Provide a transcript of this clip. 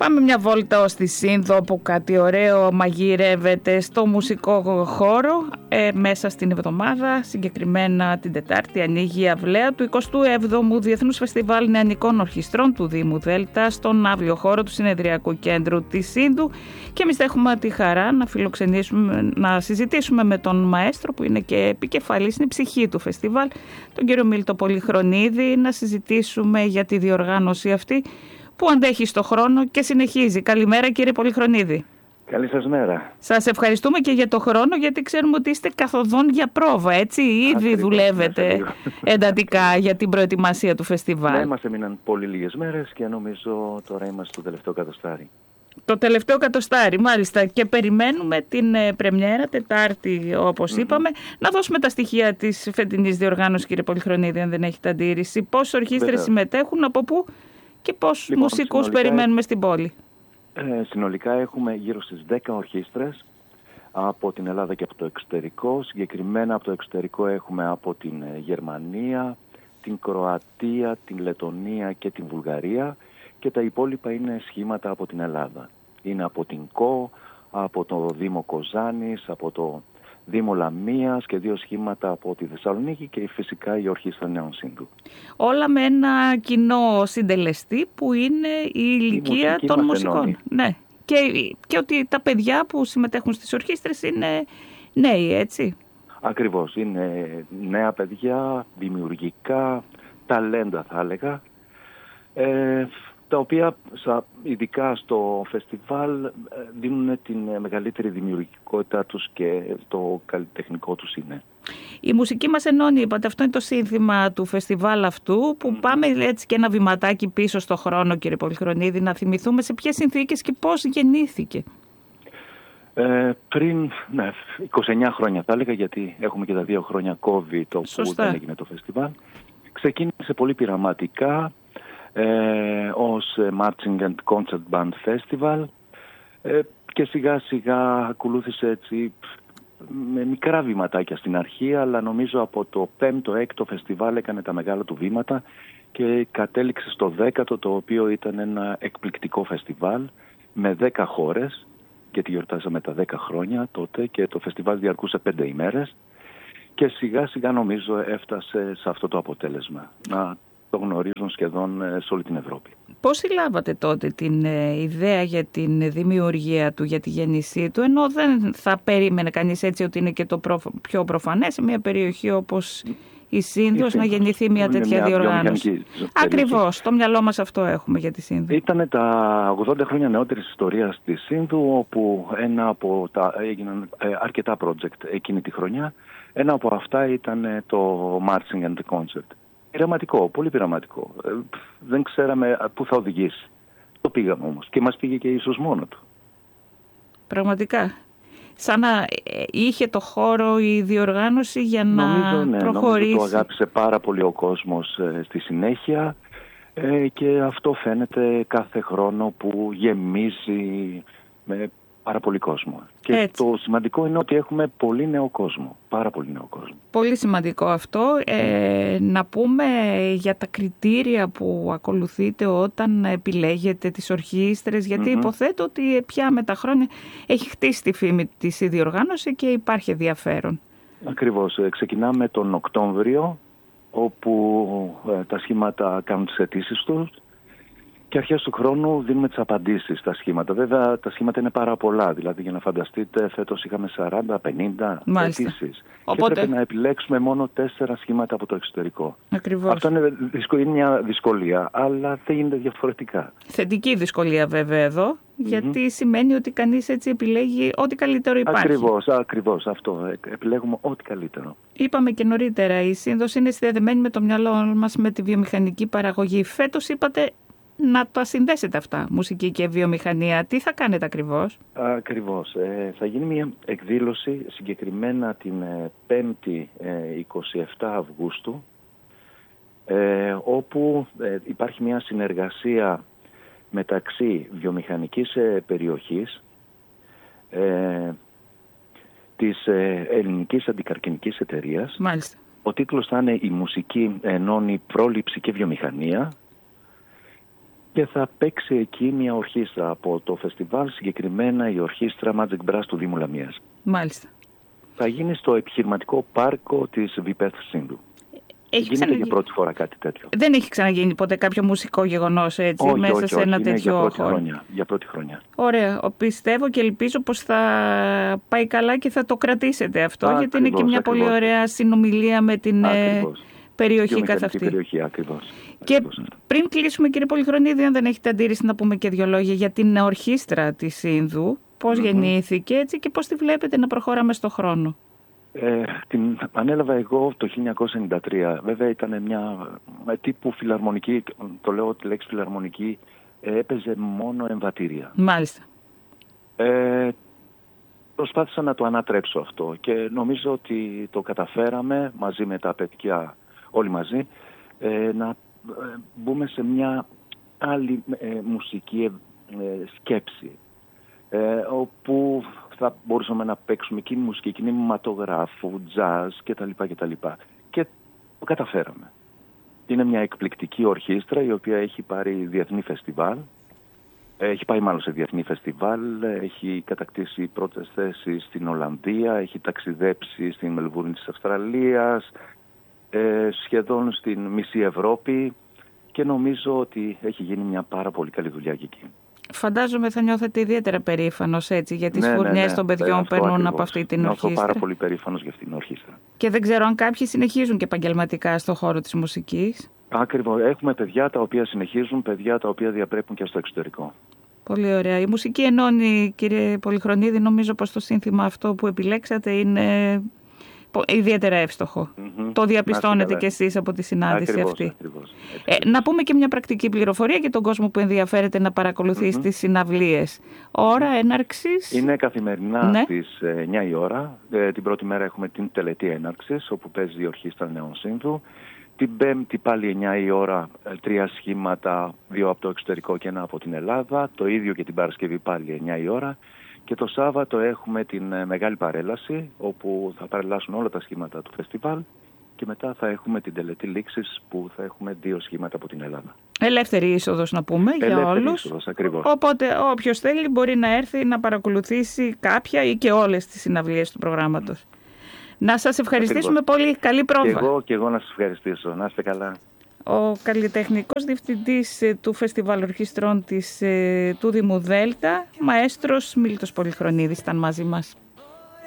Πάμε μια βόλτα ως τη Σύνδο, όπου κάτι ωραίο μαγειρεύεται στο μουσικό χώρο. Μέσα στην εβδομάδα, συγκεκριμένα την Τετάρτη, ανοίγει η αυλαία του 27ου Διεθνούς Φεστιβάλ Νεανικών Ορχιστρών του Δήμου Δέλτα στον αύριο χώρο του Συνεδριακού Κέντρου της Σύνδου. Και εμείς έχουμε τη χαρά να φιλοξενήσουμε, να συζητήσουμε με τον μαέστρο που είναι και επικεφαλής, είναι η ψυχή του φεστιβάλ, τον κύριο Μίλτο Πολυχρονίδη, να συζητήσουμε για τη διοργάνωση αυτή που αντέχει στο χρόνο και συνεχίζει. Καλημέρα κύριε Πολυχρονίδη. Καλή σας μέρα. Σας ευχαριστούμε και για το χρόνο, γιατί ξέρουμε ότι είστε καθοδόν για πρόβα, έτσι. Ήδη δουλεύετε εντατικά για την προετοιμασία του φεστιβάλ. Ναι, μας έμειναν πολύ λίγες μέρες και νομίζω τώρα είμαστε στο τελευταίο κατοστάρι. Το τελευταίο κατοστάρι, μάλιστα. Και περιμένουμε την πρεμιέρα Τετάρτη, όπως είπαμε. Να δώσουμε τα στοιχεία της φετινής διοργάνωσης, κύριε Πολυχρονίδη, αν δεν έχετε αντίρρηση. Πόσες ορχήστρες συμμετέχουν, από πού και πόσους μουσικούς περιμένουμε στην πόλη? Συνολικά έχουμε γύρω στις 10 ορχήστρες από την Ελλάδα και από το εξωτερικό. Συγκεκριμένα από το εξωτερικό έχουμε από την Γερμανία, την Κροατία, την Λετονία και την Βουλγαρία, και τα υπόλοιπα είναι σχήματα από την Ελλάδα. Είναι από την ΚΟ, από το Δήμο Κοζάνης, από το Δήμο Λαμίας και 2 σχήματα από τη Θεσσαλονίκη και φυσικά η Ορχήστρα Νέων Σύνδου. Όλα με ένα κοινό συντελεστή που είναι η ηλικία των μουσικών. Ναι. Και ότι τα παιδιά που συμμετέχουν στις ορχήστρες είναι νέοι, έτσι. Ακριβώς. Είναι νέα παιδιά, δημιουργικά, ταλέντα θα έλεγα, τα οποία ειδικά στο φεστιβάλ δίνουν την μεγαλύτερη δημιουργικότητά τους και το καλλιτεχνικό τους είναι. Η μουσική μας ενώνει, είπατε, αυτό είναι το σύνθημα του φεστιβάλ αυτού, που πάμε έτσι και ένα βηματάκι πίσω στο χρόνο, κύριε Πολυχρονίδη, να θυμηθούμε σε ποιες συνθήκες και πώς γεννήθηκε. Πριν 29 χρόνια θα έλεγα, γιατί έχουμε και τα 2 χρόνια COVID όπου δεν έγινε το φεστιβάλ. Ξεκίνησε πολύ πειραματικά ως Marching and Concert Band Festival και σιγά σιγά ακολούθησε έτσι με μικρά βηματάκια στην αρχή, αλλά νομίζω από το 5ο-6ο φεστιβάλ έκανε τα μεγάλα του βήματα και κατέληξε στο 10ο, το οποίο ήταν ένα εκπληκτικό φεστιβάλ με 10 χώρες, γιατί γιορτάζαμε τα 10 χρόνια τότε και το φεστιβάλ διαρκούσε 5 ημέρες και σιγά σιγά νομίζω έφτασε σε αυτό το αποτέλεσμα, να το γνωρίζουν σχεδόν σε όλη την Ευρώπη. Πώς συλλάβατε τότε την ιδέα για την δημιουργία του, για τη γέννησή του, ενώ δεν θα περίμενε κανείς έτσι ότι είναι και το πιο προφανές σε μια περιοχή όπως η Σύνδος να γεννηθεί μια τέτοια διοργάνωση? Ακριβώς, στο μυαλό μας αυτό έχουμε για τη Σύνδο. Ήταν τα 80 χρόνια νεότερης ιστορίας της Σύνδου, όπου έγιναν αρκετά project εκείνη τη χρονιά. Ένα από αυτά ήταν το Marching and Concert. Πειραματικό, πολύ πειραματικό. Δεν ξέραμε πού θα οδηγήσει. Το πήγαμε όμως και μας πήγε και ίσως μόνο του. Πραγματικά. Σαν να είχε το χώρο η διοργάνωση για να προχωρήσει. Νομίζω το αγάπησε πάρα πολύ ο κόσμος στη συνέχεια και αυτό φαίνεται κάθε χρόνο που γεμίζει με πάρα πολύ κόσμο. Και έτσι. Το σημαντικό είναι ότι έχουμε πολύ νέο κόσμο, πάρα πολύ νέο κόσμο. Πολύ σημαντικό αυτό. Να πούμε για τα κριτήρια που ακολουθείτε όταν επιλέγετε τις ορχήστρες, γιατί υποθέτω ότι πια με τα χρόνια έχει χτίσει τη φήμη της η διοργάνωση και υπάρχει ενδιαφέρον. Ακριβώς. Ξεκινάμε τον Οκτώβριο, όπου τα σχήματα κάνουν τις αιτήσεις τους. Και αρχές του χρόνου δίνουμε τις απαντήσεις στα σχήματα. Βέβαια τα σχήματα είναι πάρα πολλά. Δηλαδή για να φανταστείτε, φέτος είχαμε 40-50 αιτήσεις. Οπότε... Και πρέπει να επιλέξουμε μόνο 4 σχήματα από το εξωτερικό. Ακριβώς. Αυτό είναι μια δυσκολία, αλλά δεν γίνεται διαφορετικά. Θετική δυσκολία βέβαια εδώ, γιατί σημαίνει ότι κανείς έτσι επιλέγει ό,τι καλύτερο υπάρχει. Ακριβώς αυτό. Επιλέγουμε ό,τι καλύτερο. Είπαμε και νωρίτερα, η Σύνδος είναι συνδεδεμένη με το μυαλό μας με τη βιομηχανική παραγωγή. Φέτος είπατε να τα συνδέσετε αυτά, μουσική και βιομηχανία. Τι θα κάνετε ακριβώς? Ακριβώς. Θα γίνει μια εκδήλωση συγκεκριμένα την 5η 27 Αυγούστου, όπου υπάρχει μια συνεργασία μεταξύ βιομηχανικής περιοχής, της Ελληνικής Αντικαρκινικής Εταιρείας. Μάλιστα. Ο τίτλος θα είναι «Η μουσική ενώνει πρόληψη και βιομηχανία». και θα παίξει εκεί μια ορχήστρα από το φεστιβάλ, συγκεκριμένα η ορχήστρα Magic Brass του Δήμου Λαμίας. Μάλιστα. Θα γίνει στο επιχειρηματικό πάρκο της Βιπέθ Σύνδου. Γίνεται για πρώτη φορά κάτι τέτοιο. Δεν έχει ξαναγίνει ποτέ κάποιο μουσικό γεγονός έτσι, όχι, μέσα όχι, σε ένα είναι τέτοιο χώρο? Για πρώτη χρονιά. Ωραία. Πιστεύω και ελπίζω πως θα πάει καλά και θα το κρατήσετε αυτό, γιατί Ακριβώς, είναι και μια πολύ ωραία συνομιλία με την περιοχή καθ' αυτή. Περιοχή, ακριβώς. Και πριν κλείσουμε, κύριε Πολυχρονίδη, αν δεν έχετε αντίρρηση, να πούμε και δύο λόγια για την ορχήστρα της Σύνδου. Πώς γεννήθηκε έτσι και πώς τη βλέπετε να προχωράμε στο χρόνο? Την ανέλαβα εγώ το 1993. Βέβαια ήταν μια τύπου φιλαρμονική, το λέω τη λέξη φιλαρμονική, έπαιζε μόνο εμβατήρια. Μάλιστα. Προσπάθησα να το ανατρέψω αυτό και νομίζω ότι το καταφέραμε μαζί με τα παιδιά, όλοι μαζί, να μπούμε σε μια άλλη μουσική σκέψη, όπου θα μπορούσαμε να παίξουμε μουσική κινηματογράφου, jazz κτλ. Και το καταφέραμε. Είναι μια εκπληκτική ορχήστρα η οποία έχει πάρει διεθνή φεστιβάλ. Έχει πάει μάλλον σε διεθνή φεστιβάλ, έχει κατακτήσει πρώτες θέσεις στην Ολλανδία, έχει ταξιδέψει στην Μελβούρνη της Αυστραλίας, σχεδόν στην μισή Ευρώπη και νομίζω ότι έχει γίνει μια πάρα πολύ καλή δουλειά και εκεί. Φαντάζομαι θα νιώθετε ιδιαίτερα περήφανος έτσι για τις φουρνιές των παιδιών που περνούν ακριβώς από αυτή την ορχήστρα. Νιώθω πάρα πολύ περήφανος για αυτήν την ορχήστρα. Και δεν ξέρω αν κάποιοι συνεχίζουν και επαγγελματικά στον χώρο της μουσικής. Ακριβώς. Έχουμε παιδιά τα οποία συνεχίζουν, παιδιά τα οποία διαπρέπουν και στο εξωτερικό. Πολύ ωραία. Η μουσική ενώνει, κύριε Πολυχρονίδη. Νομίζω πως το σύνθημα αυτό που επιλέξατε είναι ιδιαίτερα εύστοχο. Το διαπιστώνετε κι εσείς από τη συνάντηση αυτή. Ακριβώς. Να πούμε και μια πρακτική πληροφορία για τον κόσμο που ενδιαφέρεται να παρακολουθεί τις συναυλίες. Ώρα έναρξης? Είναι καθημερινά στις 9 η ώρα. Την πρώτη μέρα έχουμε την τελετή έναρξης, όπου παίζει η Ορχήστρα Νέων Σύνδου. Την Πέμπτη πάλι 9 η ώρα, 3 σχήματα, 2 από το εξωτερικό και 1 από την Ελλάδα. Το ίδιο και την Παρασκευή πάλι 9 η ώρα. Και το Σάββατο έχουμε την μεγάλη παρέλαση, όπου θα παρελάσουν όλα τα σχήματα του φεστιβάλ. Και μετά θα έχουμε την τελετή λήξης, που θα έχουμε 2 σχήματα από την Ελλάδα. Ελεύθερη είσοδος να πούμε για όλους. Είσοδος, ακριβώς. Οπότε όποιος θέλει μπορεί να έρθει να παρακολουθήσει κάποια ή και όλες τις συναυλίες του προγράμματος. Να σας ευχαριστήσουμε πολύ. Καλή πρόβα. Και εγώ να σας ευχαριστήσω. Να είστε καλά. Ο καλλιτεχνικός διευθυντής του Φεστιβάλ Ορχήστρων του Δήμου Δέλτα, μαέστρος Μίλτος Πολυχρονίδης, ήταν μαζί μας.